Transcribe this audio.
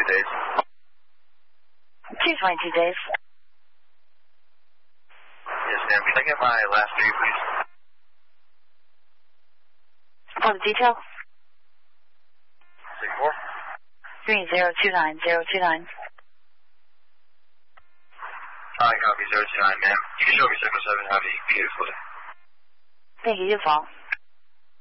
days. 222 days. Yes, ma'am. Can I get my last three, please? For the detail? 64? 3029029. Hi, copy 029, ma'am. You can show me 707. Have a beautiful day. Thank you, you as well.